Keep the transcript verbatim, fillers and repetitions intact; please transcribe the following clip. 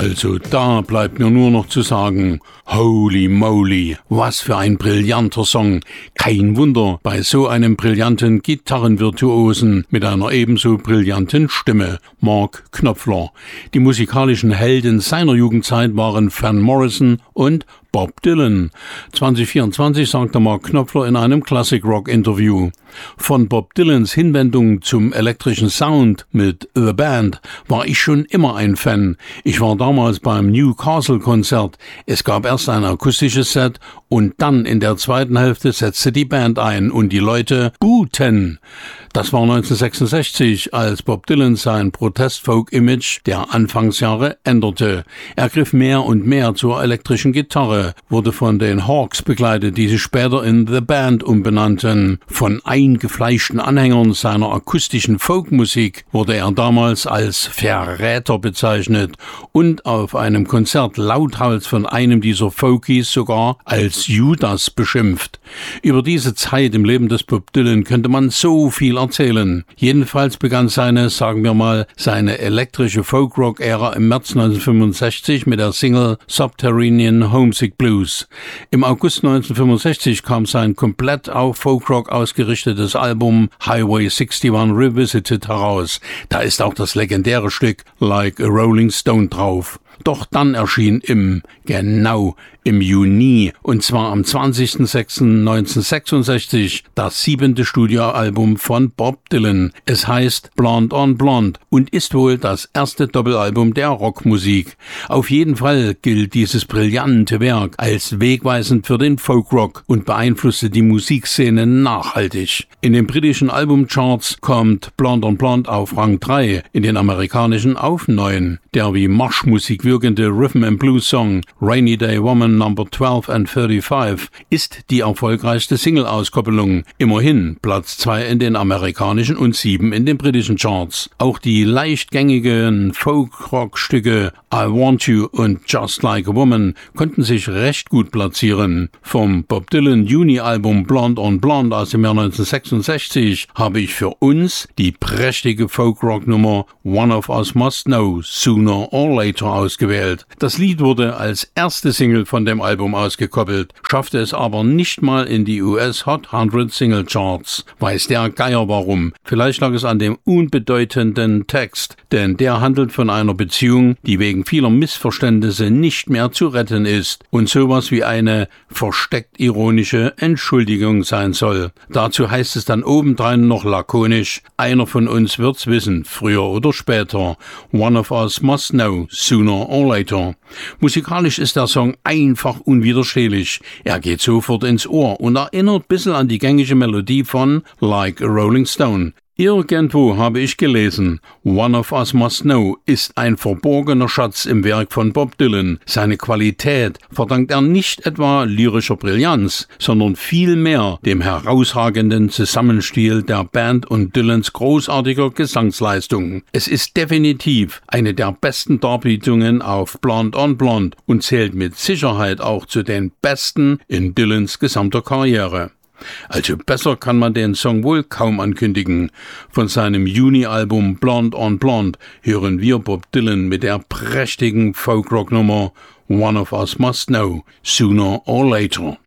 Also da bleibt mir nur noch zu sagen, holy moly, was für ein brillanter Song. Kein Wunder bei so einem brillanten Gitarrenvirtuosen mit einer ebenso brillanten Stimme, Mark Knopfler. Die musikalischen Helden seiner Jugendzeit waren Van Morrison und Bob Dylan. zwanzig vierundzwanzig sagte Mark Knopfler in einem Classic-Rock-Interview: Von Bob Dylans Hinwendung zum elektrischen Sound mit The Band war ich schon immer ein Fan. Ich war damals beim Newcastle-Konzert. Es gab erst ein akustisches Set und dann in der zweiten Hälfte setzte die Band ein und die Leute buhten. Das war neunzehnhundertsechsundsechzig, als Bob Dylan sein Protest-Folk-Image der Anfangsjahre änderte. Er griff mehr und mehr zur elektrischen Gitarre, wurde von den Hawks begleitet, die sich später in The Band umbenannten. Von eingefleischten Anhängern seiner akustischen Folkmusik wurde er damals als Verräter bezeichnet und auf einem Konzert lauthals von einem dieser Folkies sogar als Judas beschimpft. Über diese Zeit im Leben des Bob Dylan könnte man so viel erzählen. Jedenfalls begann seine, sagen wir mal, seine elektrische Folk-Rock-Ära im März neunzehnhundertfünfundsechzig mit der Single Subterranean Homesick Blues. Im August neunzehnhundertfünfundsechzig kam sein komplett auf Folk-Rock ausgerichtetes Album Highway einundsechzig Revisited heraus. Da ist auch das legendäre Stück Like a Rolling Stone drauf. Doch dann erschien im, genau, im Juni, und zwar am zwanzigsten sechsten neunzehnhundertsechsundsechzig, das siebente Studioalbum von Bob Dylan. Es heißt Blonde on Blonde und ist wohl das erste Doppelalbum der Rockmusik. Auf jeden Fall gilt dieses brillante Werk als wegweisend für den Folkrock und beeinflusste die Musikszene nachhaltig. In den britischen Albumcharts kommt Blonde on Blonde auf Rang drei, in den amerikanischen auf neun. Der wie Marschmusik wirkende Rhythm and Blues Song Rainy Day Woman Number zwölf and fünfundthirty ist die erfolgreichste Single-Auskopplung. Immerhin Platz zwei in den amerikanischen und sieben in den britischen Charts. Auch die leichtgängigen Folk-Rock-Stücke I Want You und Just Like a Woman konnten sich recht gut platzieren. Vom Bob Dylan Juni-Album Blonde on Blonde aus dem Jahr neunzehnhundertsechsundsechzig habe ich für uns die prächtige Folk-Rock-Nummer One of Us Must Know Sooner or Later ausgewählt. Das Lied wurde als erste Single von dem Album ausgekoppelt, schaffte es aber nicht mal in die U S Hot hundert Single Charts. Weiß der Geier warum. Vielleicht lag es an dem unbedeutenden Text, denn der handelt von einer Beziehung, die wegen vieler Missverständnisse nicht mehr zu retten ist und sowas wie eine versteckt ironische Entschuldigung sein soll. Dazu heißt es dann obendrein noch lakonisch: Einer von uns wird's wissen, früher oder später. One of us must know, sooner or later. Musikalisch ist der Song einfach unwiderstehlich. Er geht sofort ins Ohr und erinnert ein bisschen an die gängige Melodie von Like a Rolling Stone. Irgendwo habe ich gelesen, One of Us Must Know ist ein verborgener Schatz im Werk von Bob Dylan. Seine Qualität verdankt er nicht etwa lyrischer Brillanz, sondern vielmehr dem herausragenden Zusammenspiel der Band und Dylans großartiger Gesangsleistung. Es ist definitiv eine der besten Darbietungen auf Blonde on Blonde und zählt mit Sicherheit auch zu den besten in Dylans gesamter Karriere. Also besser kann man den Song wohl kaum ankündigen. Von seinem Juni-Album Blonde on Blonde hören wir Bob Dylan mit der prächtigen Folk-Rock-Nummer One of Us Must Know, Sooner or Later.